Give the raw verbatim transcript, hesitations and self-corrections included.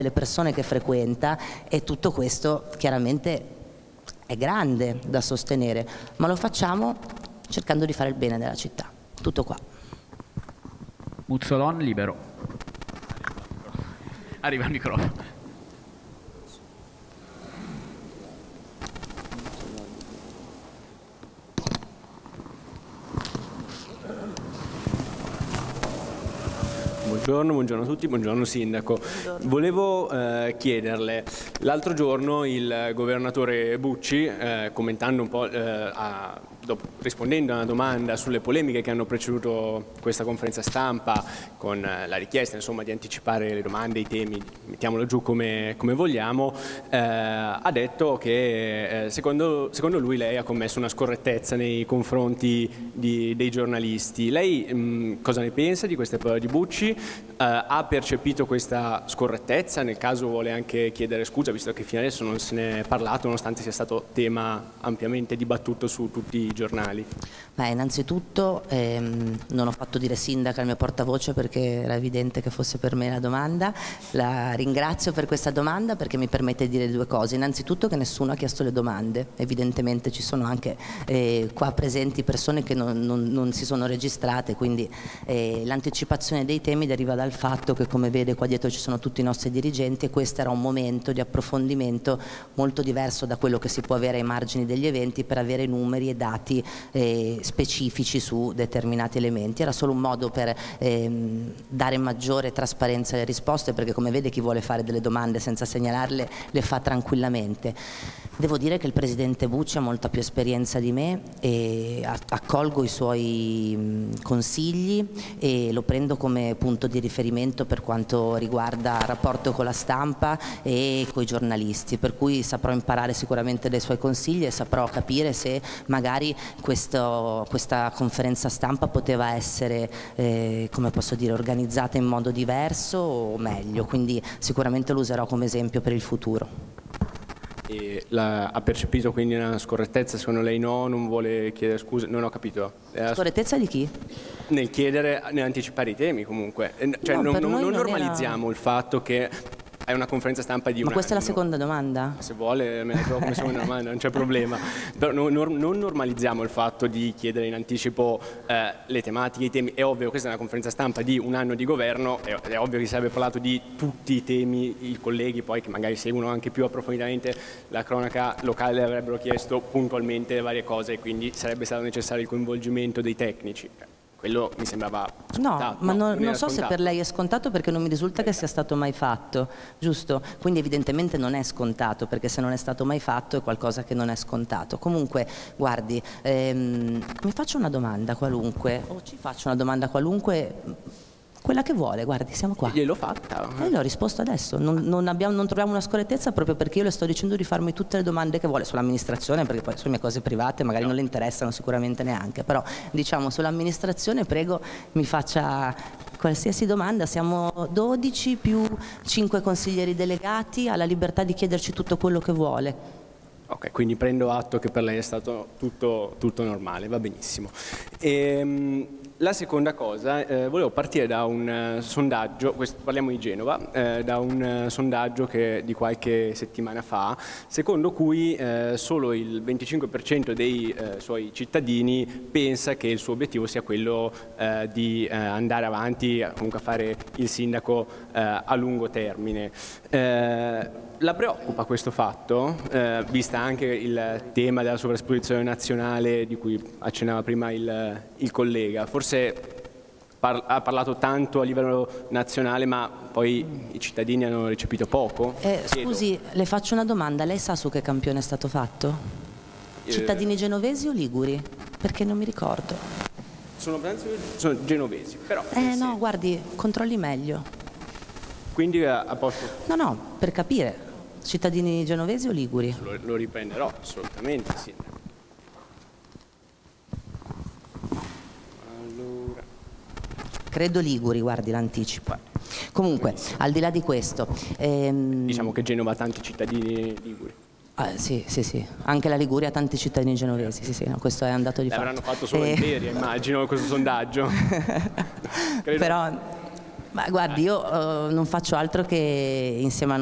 delle persone che frequenta, e tutto questo chiaramente è grande da sostenere, ma lo facciamo cercando di fare il bene della città. Tutto qua. Muzzolon, libero. Arriva il microfono. Buongiorno, buongiorno a tutti, buongiorno Sindaco. Buongiorno. Volevo eh, chiederle, l'altro giorno il governatore Bucci, eh, commentando un po', eh, a, dopo, rispondendo a una domanda sulle polemiche che hanno preceduto questa conferenza stampa, con eh, la richiesta insomma, di anticipare le domande, i temi, mettiamolo giù come, come vogliamo, eh, ha detto che eh, secondo, secondo lui lei ha commesso una scorrettezza nei confronti di, dei giornalisti. Lei mh, cosa ne pensa di queste parole di Bucci? Uh, ha percepito questa scorrettezza? Nel caso vuole anche chiedere scusa, visto che fino adesso non se ne è parlato, nonostante sia stato tema ampiamente dibattuto su tutti i giornali. Beh, innanzitutto ehm, non ho fatto dire sindaca al mio portavoce perché era evidente che fosse per me la domanda. La ringrazio per questa domanda perché mi permette di dire due cose. Innanzitutto che nessuno ha chiesto le domande, evidentemente ci sono anche eh, qua presenti persone che non, non, non si sono registrate, quindi eh, l'anticipazione dei temi deriva dal fatto che, come vede, qua dietro ci sono tutti i nostri dirigenti e questo era un momento di approfondimento molto diverso da quello che si può avere ai margini degli eventi per avere numeri e dati eh, specifici su determinati elementi. Era solo un modo per ehm, dare maggiore trasparenza alle risposte, perché come vede chi vuole fare delle domande senza segnalarle le fa tranquillamente. Devo dire che il Presidente Bucci ha molta più esperienza di me e accolgo i suoi mh, consigli e lo prendo come punto di riferimento per quanto riguarda il rapporto con la stampa e con i giornalisti, per cui saprò imparare sicuramente dai suoi consigli e saprò capire se magari questo, questa conferenza stampa poteva essere, eh, come posso dire, organizzata in modo diverso o meglio, quindi sicuramente lo userò come esempio per il futuro. E la, ha percepito quindi una scorrettezza? Secondo lei no? Non vuole chiedere scusa? Non ho capito. Scorrettezza di chi? Nel chiedere, nell'anticipare i temi comunque. Cioè, no, non, non, non non normalizziamo era... il fatto che è una conferenza stampa di un Ma questa anno. è la seconda domanda? Se vuole me la trovo come seconda domanda, non c'è problema. Però non, non normalizziamo il fatto di chiedere in anticipo eh, le tematiche, i temi. È ovvio, questa è una conferenza stampa di un anno di governo, è, è ovvio che sarebbe parlato di tutti i temi. I colleghi poi che magari seguono anche più approfonditamente la cronaca locale avrebbero chiesto puntualmente le varie cose e quindi sarebbe stato necessario il coinvolgimento dei tecnici. Quello mi sembrava scontato. No, ma no, non, non so scontato. se per lei è scontato, perché non mi risulta che sia stato mai fatto, giusto? Quindi evidentemente non è scontato, perché se non è stato mai fatto è qualcosa che non è scontato. Comunque, guardi, ehm, mi faccio una domanda qualunque, o ci faccio una domanda qualunque, quella che vuole, guardi, siamo qua. Gliel'ho fatta. E l'ho risposto adesso, non, non, abbiamo, non troviamo una scorrettezza proprio perché io le sto dicendo di farmi tutte le domande che vuole sull'amministrazione, perché poi sulle mie cose private magari no. non le interessano sicuramente neanche, però diciamo sull'amministrazione prego mi faccia qualsiasi domanda. Siamo dodici più cinque consiglieri delegati, ha la libertà di chiederci tutto quello che vuole. Ok, quindi prendo atto che per lei è stato tutto, tutto normale, va benissimo. Ehm, La seconda cosa, eh, volevo partire da un uh, sondaggio, questo, parliamo di Genova, eh, da un uh, sondaggio che, di qualche settimana fa, secondo cui eh, solo il venticinque per cento dei eh, suoi cittadini pensa che il suo obiettivo sia quello eh, di eh, andare avanti, comunque a fare il sindaco eh, a lungo termine. Eh, La preoccupa questo fatto, eh, vista anche il tema della sovrasposizione nazionale di cui accennava prima il, il collega? Forse par- ha parlato tanto a livello nazionale, ma poi i cittadini hanno recepito poco? Eh, scusi, le faccio una domanda, lei sa su che campione è stato fatto? Eh, cittadini genovesi o liguri? Perché non mi ricordo. Sono, sono genovesi, però... Eh no, guardi, controlli meglio. Quindi a, a posto? No, no, per capire. Cittadini genovesi o liguri? Lo, lo riprenderò, assolutamente sì. Allora. Credo liguri, guardi, l'anticipo. Comunque, al di là di questo... Ehm... Diciamo che Genova ha tanti cittadini liguri. Ah, sì, sì, sì. Anche la Liguria ha tanti cittadini genovesi, sì, sì, no, questo è andato di fatto. L'avranno fatto solo e... in Imperia, immagino, questo sondaggio. Però... Ma guardi, io uh, non faccio altro che insieme a